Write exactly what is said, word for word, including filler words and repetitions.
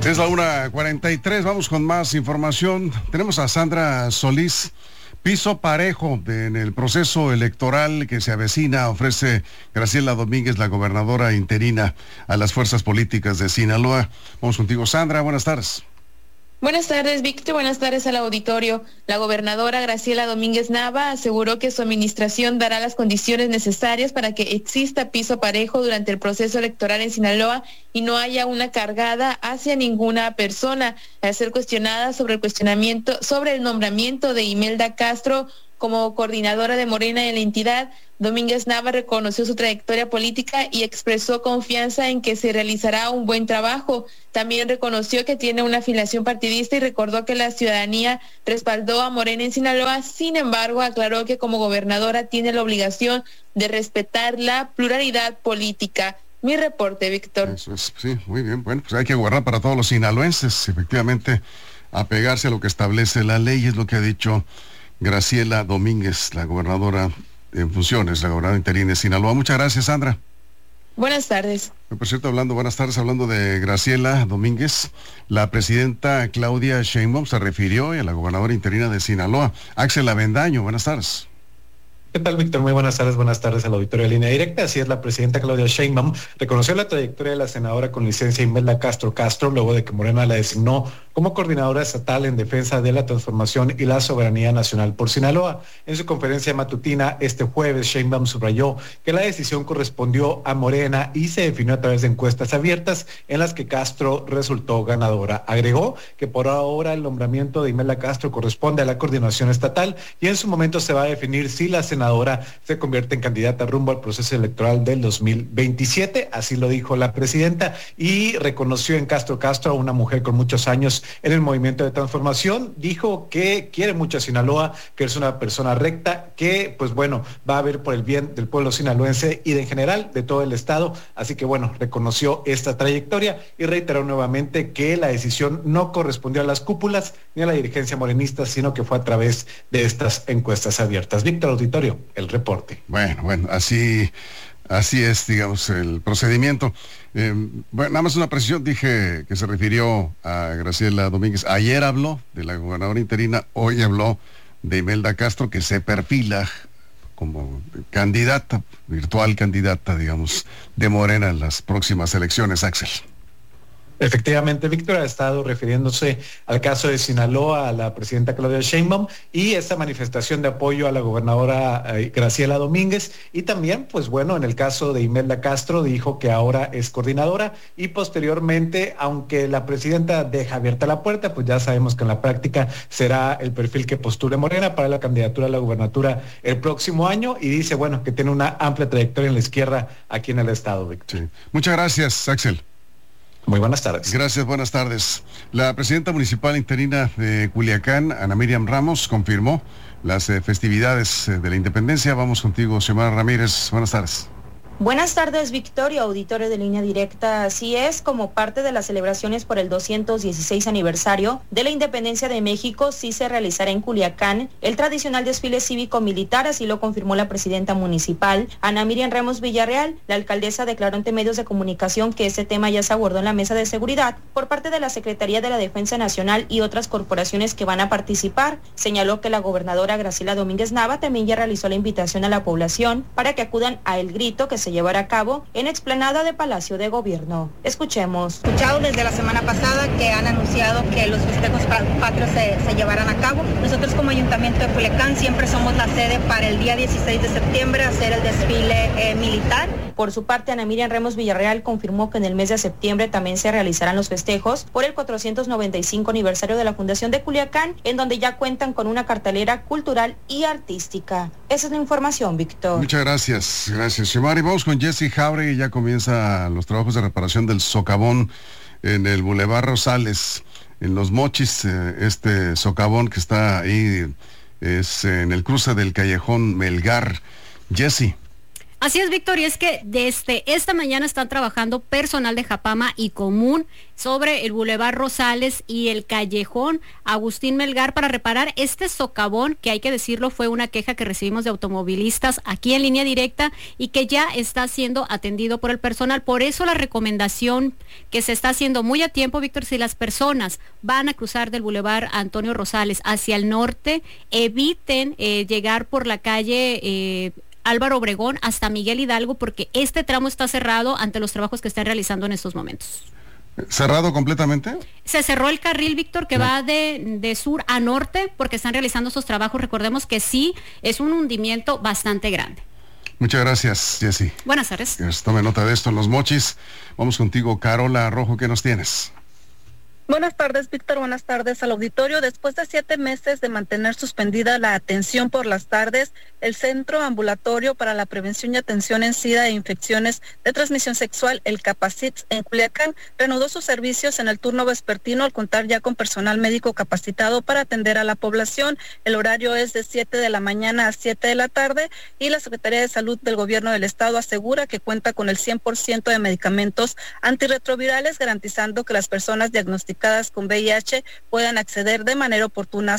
Es la una cuarenta y tres, vamos con más información. Tenemos a Sandra Solís. Piso parejo de, en el proceso electoral que se avecina, ofrece Graciela Domínguez, la gobernadora interina, a las fuerzas políticas de Sinaloa. Vamos contigo, Sandra, buenas tardes. Buenas tardes, Víctor. Buenas tardes al auditorio. La gobernadora Graciela Domínguez Nava aseguró que su administración dará las condiciones necesarias para que exista piso parejo durante el proceso electoral en Sinaloa y no haya una cargada hacia ninguna persona. Al ser cuestionada sobre el cuestionamiento, sobre el nombramiento de Imelda Castro como coordinadora de Morena en la entidad, Domínguez Nava reconoció su trayectoria política y expresó confianza en que se realizará un buen trabajo. También reconoció que tiene una afiliación partidista y recordó que la ciudadanía respaldó a Morena en Sinaloa. Sin embargo, aclaró que como gobernadora tiene la obligación de respetar la pluralidad política. Mi reporte, Víctor. Eso es, sí, muy bien. Bueno, pues hay que guardar para todos los sinaloenses, efectivamente, apegarse a lo que establece la ley, es lo que ha dicho Graciela Domínguez, la gobernadora en funciones, la gobernadora interina de Sinaloa. Muchas gracias, Sandra. Buenas tardes. Por cierto, hablando, buenas tardes, hablando de Graciela Domínguez, la presidenta Claudia Sheinbaum se refirió a la gobernadora interina de Sinaloa. Axel Avendaño, buenas tardes. ¿Qué tal, Víctor? Muy buenas tardes, buenas tardes al auditorio de Línea Directa. Así es, la presidenta Claudia Sheinbaum reconoció la trayectoria de la senadora con licencia Imelda Castro Castro, luego de que Morena la designó como coordinadora estatal en defensa de la transformación y la soberanía nacional por Sinaloa. En su conferencia matutina este jueves, Sheinbaum subrayó que la decisión correspondió a Morena y se definió a través de encuestas abiertas en las que Castro resultó ganadora. Agregó que por ahora el nombramiento de Imelda Castro corresponde a la coordinación estatal y en su momento se va a definir si la senadora senadora se convierte en candidata rumbo al proceso electoral del dos mil veintisiete, así lo dijo la presidenta, y reconoció en Castro Castro a una mujer con muchos años en el movimiento de transformación. Dijo que quiere mucho a Sinaloa, que es una persona recta, que pues bueno, va a ver por el bien del pueblo sinaloense y de en general de todo el estado, así que bueno, reconoció esta trayectoria y reiteró nuevamente que la decisión no correspondió a las cúpulas ni a la dirigencia morenista, sino que fue a través de estas encuestas abiertas. Víctor, auditorio, el reporte. Bueno, bueno, así, así es, digamos, el procedimiento. Eh, bueno, nada más una precisión, dije que se refirió a Graciela Domínguez. Ayer habló de la gobernadora interina, hoy habló de Imelda Castro, que se perfila como candidata, virtual candidata, digamos, de Morena en las próximas elecciones, Axel. Efectivamente, Víctor ha estado refiriéndose al caso de Sinaloa, a la presidenta Claudia Sheinbaum y esta manifestación de apoyo a la gobernadora eh, Graciela Domínguez, y también, pues bueno, en el caso de Imelda Castro dijo que ahora es coordinadora y posteriormente, aunque la presidenta deja abierta la puerta, pues ya sabemos que en la práctica será el perfil que postule Morena para la candidatura a la gubernatura el próximo año, y dice, bueno, que tiene una amplia trayectoria en la izquierda aquí en el estado, Víctor. Sí. Muchas gracias, Axel. Muy buenas tardes. Gracias, buenas tardes. La presidenta municipal interina de Culiacán, Ana Miriam Ramos, confirmó las eh, festividades eh, de la independencia. Vamos contigo, Xiomara Ramírez. Buenas tardes. Buenas tardes, Victoria, auditorio de Línea Directa. Así es, como parte de las celebraciones por el doscientos dieciséis aniversario de la independencia de México, sí se realizará en Culiacán el tradicional desfile cívico-militar, así lo confirmó la presidenta municipal, Ana Miriam Ramos Villarreal. La alcaldesa declaró ante medios de comunicación que este tema ya se abordó en la mesa de seguridad por parte de la Secretaría de la Defensa Nacional y otras corporaciones que van a participar. Señaló que la gobernadora Graciela Domínguez Nava también ya realizó la invitación a la población para que acudan a El Grito, que se llevará a cabo en explanada de Palacio de Gobierno. Escuchemos. Escuchado desde la semana pasada que han anunciado que los festejos patrios se, se llevarán a cabo. Nosotros como Ayuntamiento de Culiacán siempre somos la sede para el día dieciséis de septiembre hacer el desfile eh, militar. Por su parte, Ana Miriam Ramos Villarreal confirmó que en el mes de septiembre también se realizarán los festejos por el cuatrocientos noventa y cinco aniversario de la Fundación de Culiacán, en donde ya cuentan con una cartelera cultural y artística. Esa es la información, Víctor. Muchas gracias, gracias, Xiomara. Y vamos con Jessy Jauregui. Ya comienzan los trabajos de reparación del socavón en el Boulevard Rosales, en Los Mochis. Eh, este socavón que está ahí es en el cruce del Callejón Melgar. Jessy. Así es, Víctor, y es que desde esta mañana están trabajando personal de Japama y Común sobre el Boulevard Rosales y el callejón Agustín Melgar para reparar este socavón, que hay que decirlo, fue una queja que recibimos de automovilistas aquí en Línea Directa y que ya está siendo atendido por el personal. Por eso la recomendación que se está haciendo muy a tiempo, Víctor, si las personas van a cruzar del Boulevard Antonio Rosales hacia el norte, eviten eh, llegar por la calle eh, Álvaro Obregón hasta Miguel Hidalgo, porque este tramo está cerrado ante los trabajos que están realizando en estos momentos. ¿Cerrado completamente? Se cerró el carril, Víctor, que no. va de, de sur a norte, porque están realizando esos trabajos. Recordemos que sí, es un hundimiento bastante grande. Muchas gracias, Jessy. Buenas tardes. Tome nota de esto en Los Mochis. Vamos contigo, Carola Rojo, ¿qué nos tienes? Buenas tardes, Víctor. Buenas tardes al auditorio. Después de siete meses de mantener suspendida la atención por las tardes, el Centro Ambulatorio para la Prevención y Atención en SIDA e Infecciones de Transmisión Sexual, el Capacits, en Culiacán, reanudó sus servicios en el turno vespertino al contar ya con personal médico capacitado para atender a la población. El horario es de siete de la mañana a siete de la tarde y la Secretaría de Salud del Gobierno del Estado asegura que cuenta con el cien por ciento de medicamentos antirretrovirales, garantizando que las personas diagnosticadas con V I H puedan acceder de manera oportuna